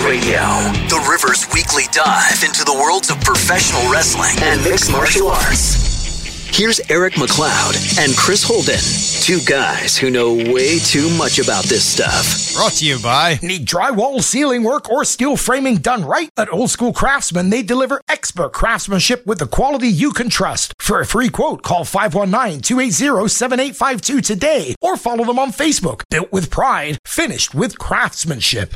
Radio, the River's weekly dive into the worlds of professional wrestling and mixed martial arts. Here's Eric McLeod and Chris Holden, two guys who know way too much about this stuff. Brought to you by... Need drywall, ceiling work, or steel framing done right? At Old School Craftsman, they deliver expert craftsmanship with the quality you can trust. For a free quote, call 519-280-7852 today or follow them on Facebook. Built with pride, finished with craftsmanship.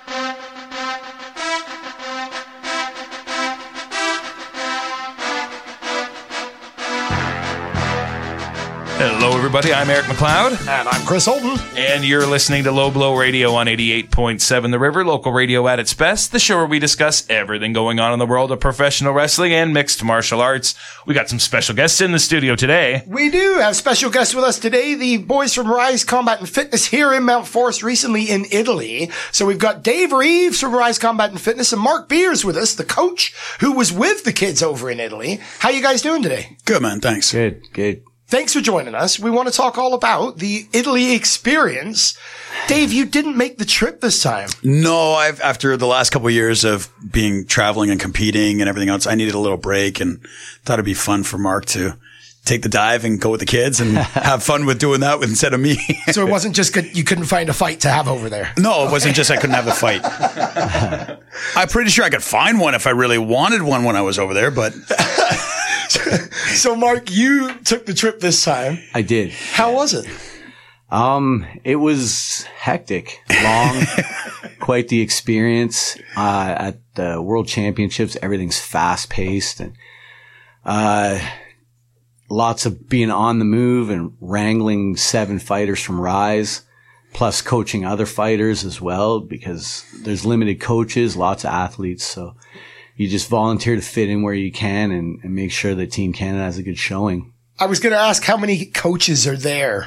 Hello, everybody. I'm Eric McLeod. And I'm Chris Holden. And you're listening to Low Blow Radio on 88.7 The River, local radio at its best, the show where we discuss everything going on in the world of professional wrestling and mixed martial arts. We got some special guests in the studio today. We do have special guests with us today, the boys from Rise Combat and Fitness here in Mount Forest, recently in Italy. So we've got Dave Reeves from Rise Combat and Fitness and Mark Beers with us, the coach who was with the kids over in Italy. How you guys doing today? Good, man. Thanks. Good. Thanks for joining us. We want to talk all about the Italy experience. Dave, you didn't make the trip this time. No, after the last couple of years of being traveling and competing and everything else, I needed a little break and thought it'd be fun for Mark to take the dive and go with the kids and have fun with doing that instead of me. So it wasn't just you couldn't find a fight to have over there. No, it wasn't just I couldn't have the fight. I'm pretty sure I could find one if I really wanted one when I was over there, but... So, Mark, you took the trip this time. I did. How was it? It was hectic, long, quite the experience. At the World Championships, everything's fast paced and, lots of being on the move and wrangling 7 fighters from Rise, plus coaching other fighters as well, because there's limited coaches, lots of athletes. So you just volunteer to fit in where you can and make sure that Team Canada has a good showing. I was going to ask how many coaches are there?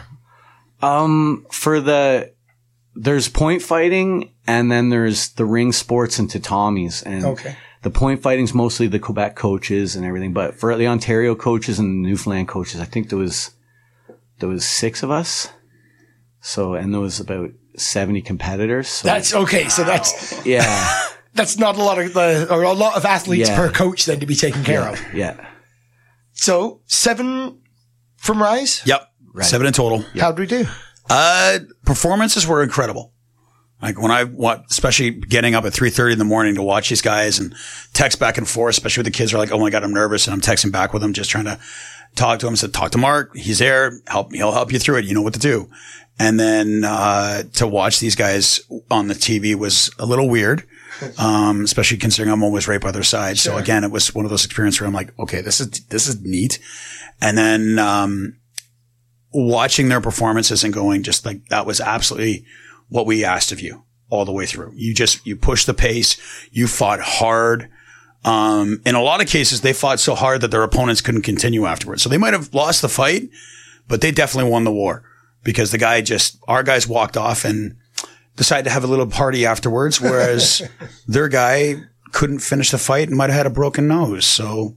There's point fighting and then there's the ring sports and tatamis. And okay. The point fighting's mostly the Quebec coaches and everything. But for the Ontario coaches and the Newfoundland coaches, I think there was 6 of us. So, and there was about 70 competitors. So that's okay. So that's, yeah. That's not a lot of athletes per coach then to be taken care of. Yeah. So 7 from Rise? Yep. Right. 7 in total. Yep. How'd we do? Performances were incredible. Like when especially getting up at 3:30 in the morning to watch these guys and text back and forth, especially with the kids are like, oh my God, I'm nervous. And I'm texting back with them, just trying to talk to him. I said, talk to Mark. He's there. He'll help you through it. You know what to do. And then, to watch these guys on the TV was a little weird. Especially considering I'm always right by their side. Sure. So again, it was one of those experiences where I'm like, okay, this is neat. And then, watching their performances and going just like, that was absolutely what we asked of you all the way through. You pushed the pace. You fought hard. In a lot of cases, they fought so hard that their opponents couldn't continue afterwards. So they might have lost the fight, but they definitely won the war because our guys walked off and decided to have a little party afterwards, whereas their guy couldn't finish the fight and might have had a broken nose. So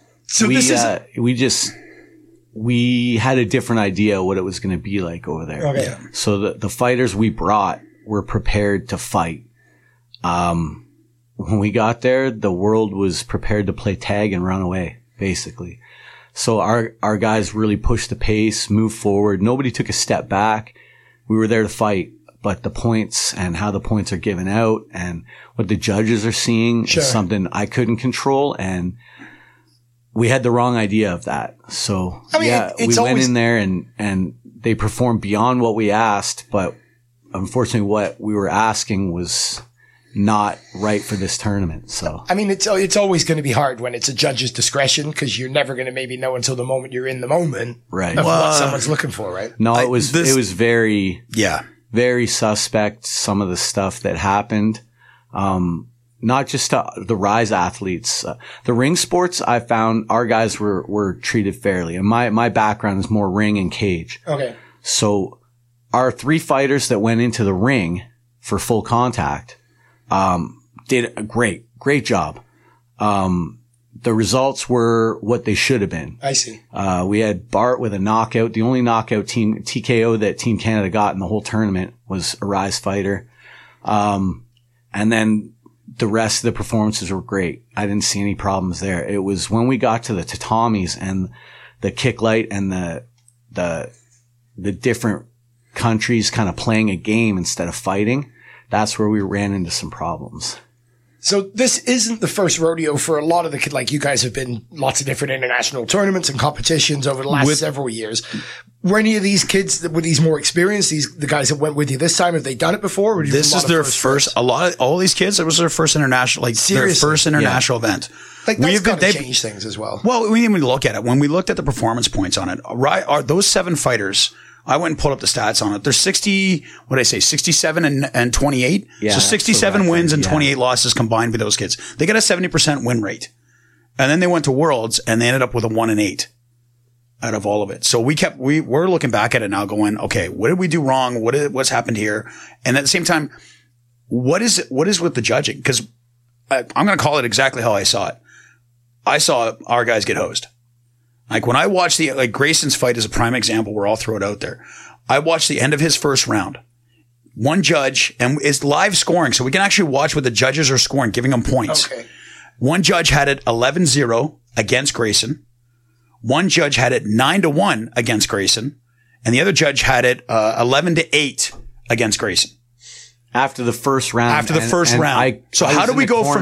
we had a different idea what it was going to be like over there. Okay. Yeah. So the fighters we brought were prepared to fight. When we got there, the world was prepared to play tag and run away, basically. So our guys really pushed the pace, moved forward. Nobody took a step back. We were there to fight. But the points and how the points are given out and what the judges are seeing is something I couldn't control. And we had the wrong idea of that. So we went in there and they performed beyond what we asked. But unfortunately, what we were asking was not right for this tournament. So, I mean, it's always going to be hard when it's a judge's discretion because you're never going to maybe know until the moment you're in the moment right. of what someone's looking for, right? No, it was very, very suspect. Some of the stuff that happened, not just the Rise athletes, the ring sports. I found our guys were treated fairly, and my background is more ring and cage. Okay. So our 3 fighters that went into the ring for full contact, did a great job. The results were what they should have been. I see. We had Bart with a knockout. The only knockout TKO that Team Canada got in the whole tournament was a Rise fighter. And then the rest of the performances were great. I didn't see any problems there. It was when we got to the tatamis and the kick light and the different countries kind of playing a game instead of fighting. That's where we ran into some problems. So this isn't the first rodeo for a lot of the kids. Like, you guys have been lots of different international tournaments and competitions over the last several years. Were any of these kids that were these more experienced, the guys that went with you this time, have they done it before? Or this is their first, all these kids, it was their first international, their first international event. Like, that's got to change things as well. Well, we didn't even look at it. When we looked at the performance points on it, those 7 fighters, I went and pulled up the stats on it. They're 67 and 28. Yeah, so 67 wins and 28 losses combined with those kids. They got a 70% win rate. And then they went to Worlds and they ended up with a 1-8 out of all of it. So we're looking back at it now going, okay, what did we do wrong? What's happened here? And at the same time, what is with the judging? Because I'm going to call it exactly how I saw it. I saw our guys get hosed. Like, when I watched Grayson's fight is a prime example where I'll throw it out there. I watched the end of his first round. One judge, and it's live scoring, so we can actually watch what the judges are scoring, giving them points. Okay. One judge had it 11-0 against Grayson. One judge had it 9-1 against Grayson. And the other judge had it 11-8 against Grayson. After the first round. So how do we go from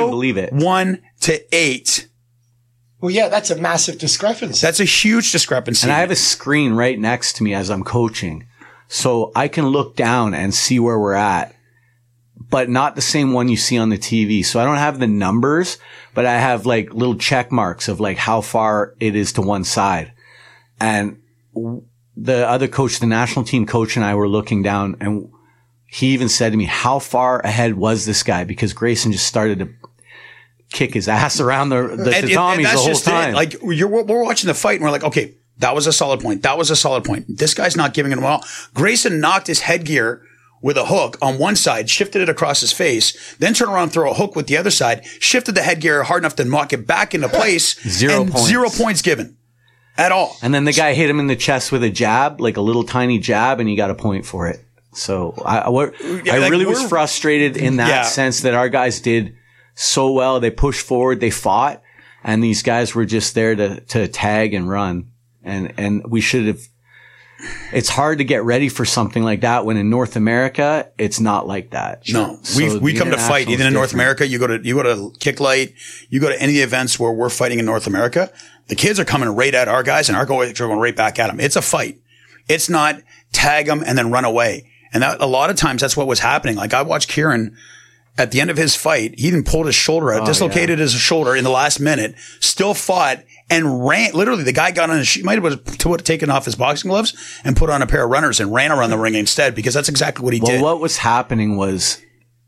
0-1 to 8? Well, yeah, that's a massive discrepancy. That's a huge discrepancy. And I have a screen right next to me as I'm coaching. So I can look down and see where we're at, but not the same one you see on the TV. So I don't have the numbers, but I have like little check marks of like how far it is to one side. And the other coach, the national team coach, and I were looking down, and he even said to me, how far ahead was this guy? Because Grayson just started to kick his ass around the tatamis the whole time. Like, we're watching the fight and we're like, okay, that was a solid point. That was a solid point. This guy's not giving it all. Grayson knocked his headgear with a hook on one side, shifted it across his face, then turned around and throw a hook with the other side, shifted the headgear hard enough to knock it back into place. 0 points. 0 points given at all. And then the guy hit him in the chest with a jab, like a little tiny jab, and he got a point for it. So I really was frustrated in that sense that our guys did so well. They pushed forward, they fought, and these guys were just there to tag and run. And we should have, it's hard to get ready for something like that when in North America, it's not like that. No, we come to fight even in North America. You go to Kick Light, you go to any of the events where we're fighting in North America. The kids are coming right at our guys and our guys are going right back at them. It's a fight. It's not tag them and then run away. And that, a lot of times that's what was happening. Like, I watched Kieran at the end of his fight, he even pulled his shoulder out, dislocated his shoulder in the last minute, still fought and ran. Literally, the guy got on he might have taken off his boxing gloves and put on a pair of runners and ran around the ring instead, because that's exactly what he did. Well, what was happening was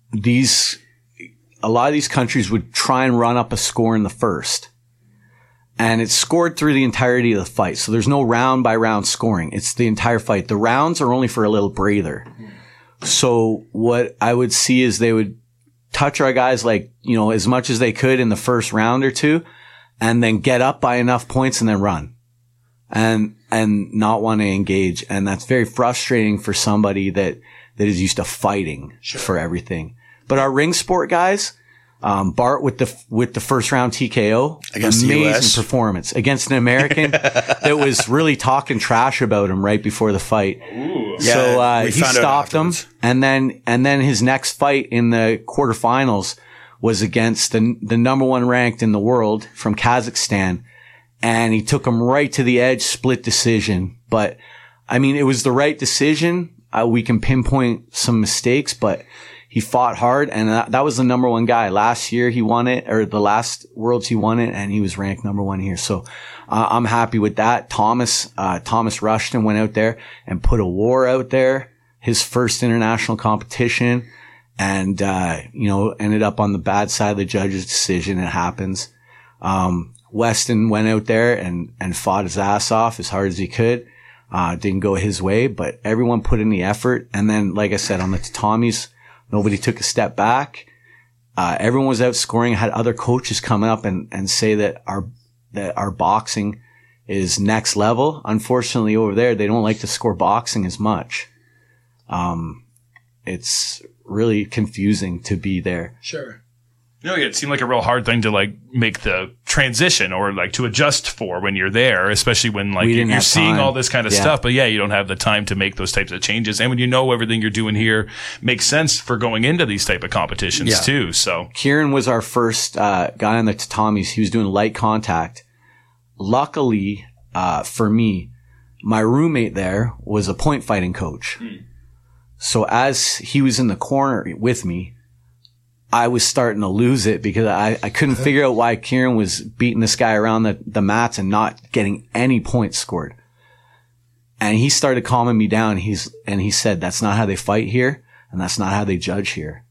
a lot of these countries would try and run up a score in the first. And it's scored through the entirety of the fight. So there's no round by round scoring. It's the entire fight. The rounds are only for a little breather. So what I would see is they would touch our guys like, as much as they could in the first round or two, and then get up by enough points and then run and not want to engage. And that's very frustrating for somebody that is used to fighting for everything. But our ring sport guys, Bart with the first round TKO, against amazing performance against an American that was really talking trash about him right before the fight. Ooh. So he stopped him, and then his next fight in the quarterfinals was against the number one ranked in the world from Kazakhstan, and he took him right to the edge, split decision. But I mean, it was the right decision. We can pinpoint some mistakes, but he fought hard, and that was the number one guy. Last year he won it, or the last Worlds he won it, and he was ranked number one here. So I'm happy with that. Thomas Rushton went out there and put a war out there, his first international competition, and ended up on the bad side of the judge's decision. It happens. Weston went out there and fought his ass off as hard as he could. Didn't go his way, but everyone put in the effort. And then, like I said, on the tatamis, nobody took a step back. Everyone was out scoring. I had other coaches come up and say that our boxing is next level. Unfortunately, over there, they don't like to score boxing as much. It's really confusing to be there. Sure. Yeah, it seemed like a real hard thing to like make the transition or like to adjust for when you're there, especially when like you're seeing all this kind of stuff. But yeah, you don't have the time to make those types of changes. And when you know everything you're doing here makes sense for going into these type of competitions too. So Kieran was our first guy on the tatamis. He was doing light contact. Luckily for me, my roommate there was a point fighting coach. So as he was in the corner with me, I was starting to lose it because I couldn't figure out why Kieran was beating this guy around the mats and not getting any points scored. And he started calming me down. He said, that's not how they fight here. And that's not how they judge here.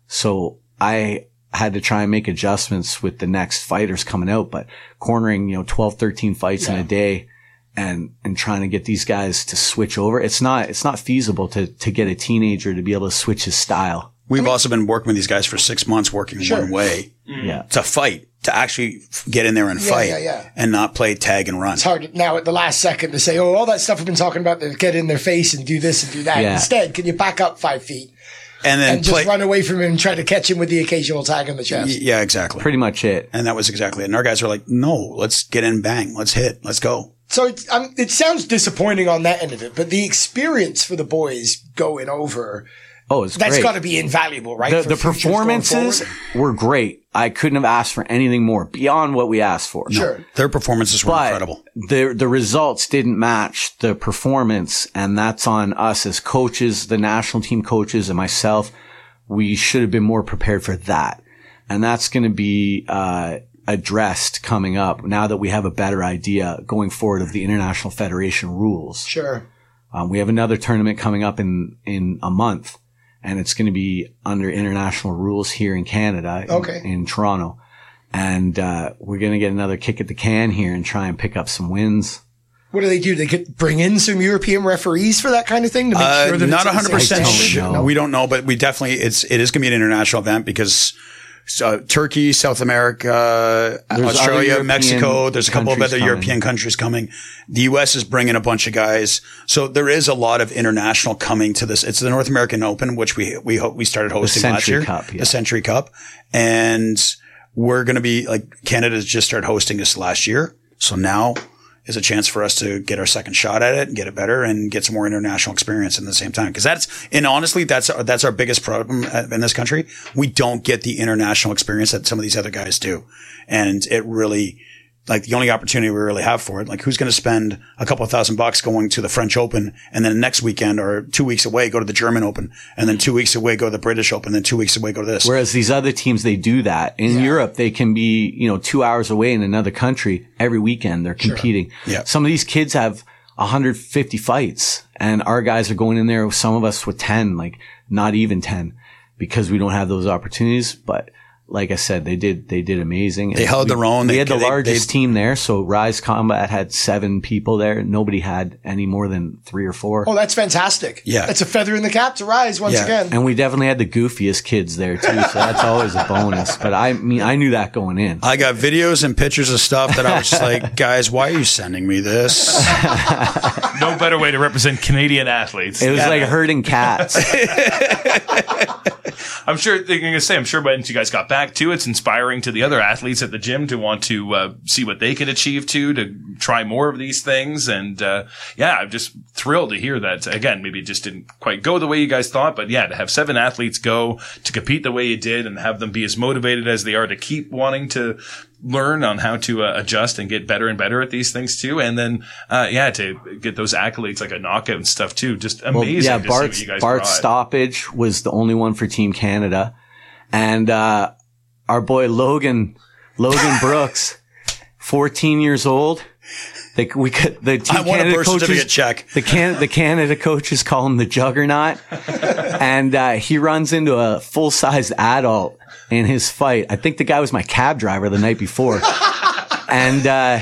So I had to try and make adjustments with the next fighters coming out, but cornering, 12, 13 fights in a day and trying to get these guys to switch over. It's not feasible to get a teenager to be able to switch his style. We've also been working with these guys for 6 months, working one way to fight, to actually get in there and fight and not play tag and run. It's hard now at the last second to say, all that stuff we've been talking about, to get in their face and do this and do that. Instead, can you back up 5 feet and just run away from him and try to catch him with the occasional tag on the chest? Yeah, exactly. Pretty much it. And that was exactly it. And our guys were like, no, let's get in, bang, let's hit, let's go. So it sounds disappointing on that end of it, but the experience for the boys going over, that's got to be invaluable, right? The performances were great. I couldn't have asked for anything more beyond what we asked for. Sure. No, their performances were incredible. The results didn't match the performance, and that's on us as coaches, the national team coaches and myself. We should have been more prepared for that. And that's going to be addressed coming up now that we have a better idea going forward of the International Federation rules. Sure. We have another tournament coming up in a month. And it's going to be under international rules here in Canada, in Toronto. And we're going to get another kick at the can here and try and pick up some wins. What do? They could bring in some European referees for that kind of thing to make sure that not it's 100% sure. We don't know, but we definitely it is going to be an international event because Turkey, South America, Australia, Mexico. There's a couple of other European countries coming. The U.S. is bringing a bunch of guys. So there is a lot of international coming to this. It's the North American Open, which we started hosting last year. The Century Cup. And we're going to be Canada's just started hosting this last year. So now is a chance for us to get our second shot at it and get it better and get some more international experience in the same time. Cause honestly, that's our biggest problem in this country. We don't get the international experience that some of these other guys do. And it really, the only opportunity we really have for it, who's going to spend a couple of $1,000 going to the French Open and then next weekend or 2 weeks away go to the German Open and then 2 weeks away go to the British Open, then 2 weeks away go to this. Whereas these other teams, they do that. In Europe, they can be, 2 hours away in another country every weekend. They're competing. Sure. Yeah. Some of these kids have 150 fights and our guys are going in there, some of us with 10, not even 10 because we don't have those opportunities. But like I said, they did amazing. They held their own. We had the largest team there. So Rise Combat had 7 people there. Nobody had any more than 3 or 4. Oh, that's fantastic. Yeah. That's a feather in the cap to Rise once again. And we definitely had the goofiest kids there too. So that's always a bonus. But I knew that going in. I got videos and pictures of stuff that I was just like, guys, why are you sending me this? No better way to represent Canadian athletes. It was like herding cats. I'm sure once you guys got back to it's inspiring to the other athletes at the gym to want to see what they can achieve to try more of these things. And I'm just thrilled to hear that. Again, maybe it just didn't quite go the way you guys thought, but to have 7 athletes go to compete the way you did and have them be as motivated as they are to keep wanting to learn on how to adjust and get better and better at these things too. And then, to get those accolades like a knockout and stuff too. Just amazing to see what you guys brought. Bart's stoppage was the only one for Team Canada. And, our boy Logan Brooks, 14 years old. The Team Canada coaches, the Canada coaches call him the Juggernaut. And, he runs into a full-sized adult in his fight. I think the guy was my cab driver the night before. And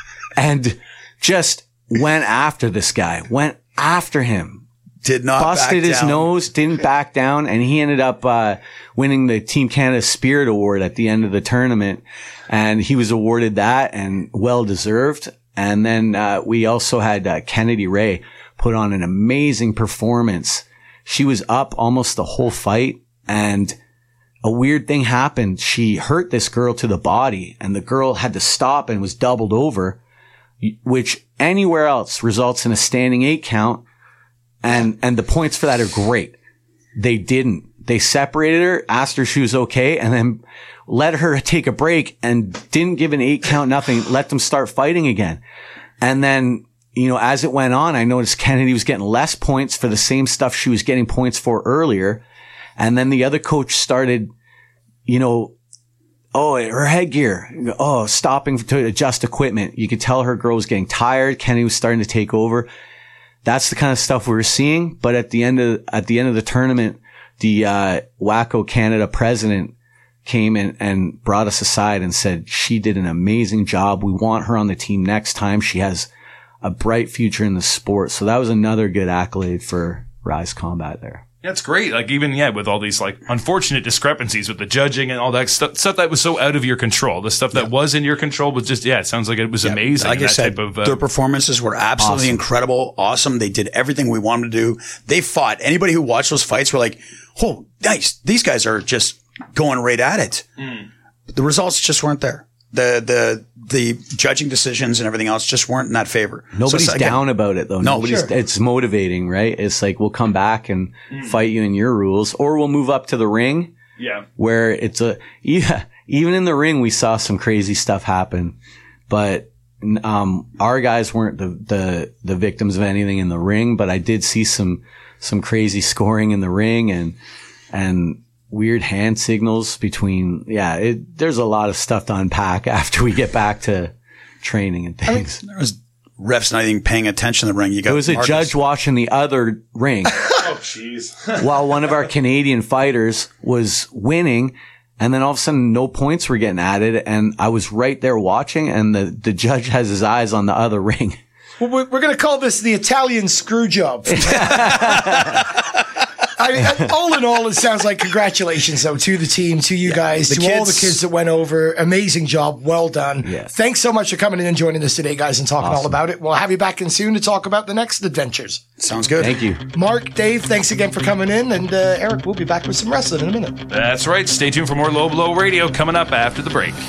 just went after this guy, went after him. Did not busted his nose, didn't back down, and he ended up winning the Team Canada Spirit Award at the end of the tournament. And he was awarded that, and well deserved. And then we also had Kennedy Ray put on an amazing performance. She was up almost the whole fight, and a weird thing happened. She hurt this girl to the body, and the girl had to stop and was doubled over, which anywhere else results in a standing 8 count. And the points for that are great. They didn't. They separated her, asked her if she was okay, and then let her take a break and didn't give an 8 count, nothing, let them start fighting again. And then, as it went on, I noticed Kennedy was getting less points for the same stuff she was getting points for earlier. And then the other coach started, her headgear, stopping to adjust equipment. You could tell her girl was getting tired. Kennedy was starting to take over. That's the kind of stuff we were seeing. But at the end of the tournament, the WACO Canada president came and brought us aside and said she did an amazing job. We want her on the team next time. She has a bright future in the sport. So that was another good accolade for Rise Combat there. That's great. Like even, with all these like unfortunate discrepancies with the judging and all that stuff that was so out of your control. The stuff that was in your control was just, it sounds like it was amazing. Like I said, their performances were absolutely incredible, awesome. They did everything we wanted to do. They fought. Anybody who watched those fights were like, oh, nice. These guys are just going right at it. The results just weren't there. The judging decisions and everything else just weren't in that favor. Nobody's down about it though. No, It's motivating, right? It's like, we'll come back and fight you in your rules, or we'll move up to the ring. Yeah. Where even in the ring, we saw some crazy stuff happen, but, our guys weren't the victims of anything in the ring, but I did see some crazy scoring in the ring and weird hand signals between, there's a lot of stuff to unpack after we get back to training and things. There was refs not even paying attention in the ring. There was a judge watching the other ring. Oh, jeez. While one of our Canadian fighters was winning, and then all of a sudden no points were getting added, and I was right there watching, and the judge has his eyes on the other ring. Well, we're going to call this the Italian screw job. All in all, it sounds like congratulations, though, to the team, to you guys, to all the kids that went over. Amazing job. Well done. Yeah. Thanks so much for coming in and joining us today, guys, and talking all about it. We'll have you back in soon to talk about the next adventures. Sounds good. Thank you. Mark, Dave, thanks again for coming in. And Eric, we'll be back with some wrestling in a minute. That's right. Stay tuned for more Low Blow Radio coming up after the break.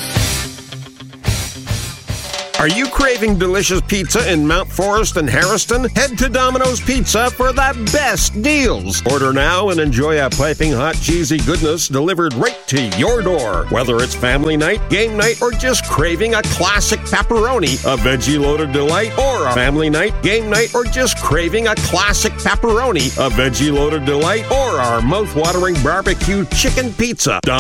Are you craving delicious pizza in Mount Forest and Harriston? Head to Domino's Pizza for the best deals. Order now and enjoy a piping hot cheesy goodness delivered right to your door. Whether it's family night, game night, or just craving a classic pepperoni, a veggie loaded delight, or a family night, game night, or just craving a classic pepperoni, a veggie loaded delight, or our mouth-watering barbecue chicken pizza.